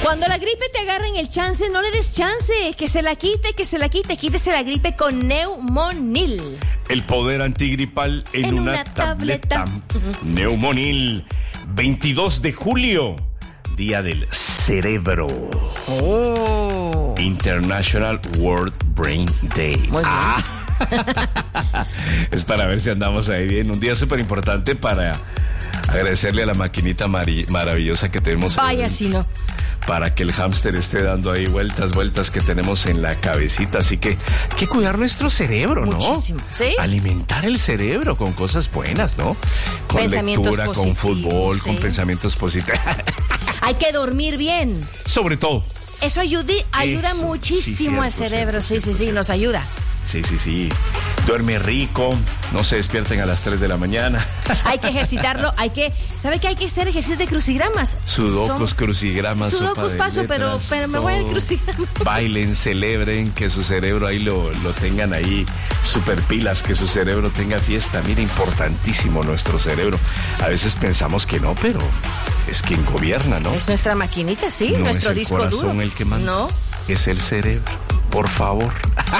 Cuando la gripe te agarra en el chance, no le des chance. Que se la quite. Quítese la gripe con Neumonil. El poder antigripal en una tableta. Neumonil. 22 de julio. Día del cerebro. Oh. International World Brain Day. Muy bien. Es para ver si andamos ahí bien. Un día súper importante para agradecerle a la maquinita maravillosa que tenemos. Vaya, si no. Para que el hámster esté dando ahí vueltas que tenemos en la cabecita. Así que hay que cuidar nuestro cerebro, ¿no? Muchísimo, ¿sí? Alimentar el cerebro con cosas buenas, ¿no? Con lectura, con fútbol, sí. Con pensamientos positivos. Hay que dormir bien. Sobre todo. Eso ayuda Eso, muchísimo al cerebro. Sí, nos ayuda. Sí. Duerme rico, no se despierten a las 3 de la mañana. Hay que ejercitarlo, ¿sabe que hay que hacer ejercicios de crucigramas? Sudokus, crucigramas. Sudokus paso, pero me voy al crucigrama. Bailen, celebren, que su cerebro ahí lo tengan ahí super pilas, que su cerebro tenga fiesta. Mira, importantísimo nuestro cerebro. A veces pensamos que no, pero es quien gobierna, ¿no? Es nuestra maquinita, sí, no nuestro es el disco corazón duro. El que manda. No. Es el cerebro, por favor.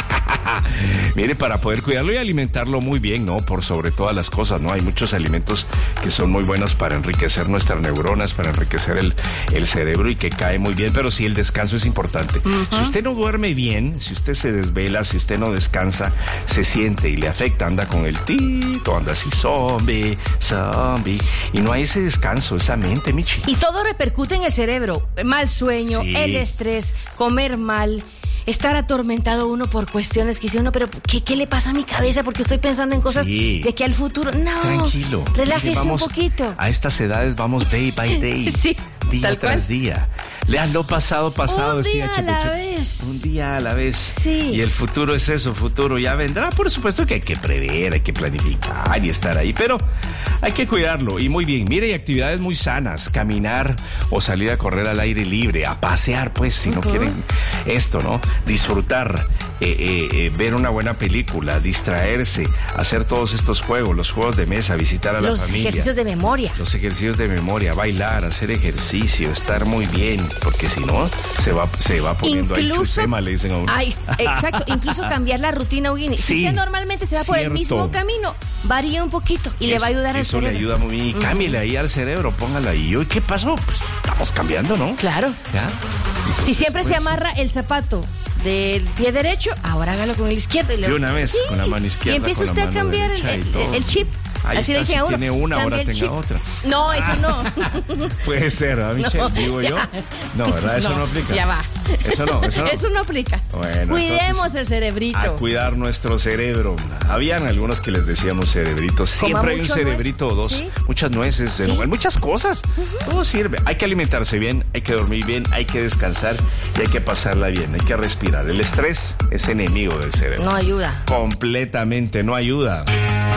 Mire, para poder cuidarlo y alimentarlo muy bien, ¿no? Por sobre todas las cosas, ¿no? Hay muchos alimentos que son muy buenos para enriquecer nuestras neuronas, para enriquecer el cerebro y que cae muy bien, pero sí el descanso es importante. Uh-huh. Si usted no duerme bien, si usted se desvela, si usted no descansa, se siente y le afecta, anda con el tito, anda así zombie, y no hay ese descanso, esa mente, Michi. Y todo repercute en el cerebro, mal sueño, sí. El estrés, comer mal, estar atormentado uno por cuestiones que dice uno, pero ¿qué le pasa a mi cabeza? Porque estoy pensando en cosas de que al futuro... No, tranquilo. Relájese un poquito. A estas edades vamos day by day, sí, día tras día. Leanlo pasado, un decía día a la vez. Un día a la vez. Sí. Y el futuro es eso, futuro ya vendrá. Por supuesto que hay que prever, hay que planificar y estar ahí, pero hay que cuidarlo. Y muy bien, mire, hay actividades muy sanas, caminar o salir a correr al aire libre, a pasear, pues, si no quieren esto, ¿no? Disfrutar, ver una buena película, distraerse, hacer todos estos juegos, los juegos de mesa, visitar a la familia. Los ejercicios de memoria. Los ejercicios de memoria, bailar, hacer ejercicio, estar muy bien, porque si no, se va poniendo ahí chusema, le dicen a uno. Exacto, incluso cambiar la rutina, Eugeni. Sí, si usted normalmente se va por el mismo camino, varíe un poquito y le va a ayudar al cerebro. Eso le ayuda muy bien. Cámbiale ahí al cerebro, póngala ahí. ¿Y qué pasó? Pues estamos cambiando, ¿no? Claro. ¿Ya? Entonces, si siempre se amarra el zapato del pie derecho, ahora hágalo con el izquierdo. De una vez, con la mano izquierda. Y empieza usted a cambiar el chip. Ahí así está, le dicen a uno. tiene una, ahora tenga otra. No, eso no. Puede ser, ¿ah, Michelle? No, digo yo. No, ¿verdad? Eso no aplica. Ya va. Eso no. Eso no aplica. Bueno, cuidemos el cerebrito. A cuidar nuestro cerebro. Habían algunos que les decíamos cerebritos. Siempre hay un cerebrito o dos. ¿Sí? Muchas nueces, ¿sí? Muchas cosas. Uh-huh. Todo sirve. Hay que alimentarse bien, hay que dormir bien, hay que descansar y hay que pasarla bien. Hay que respirar. El estrés es enemigo del cerebro. No ayuda. Completamente no ayuda.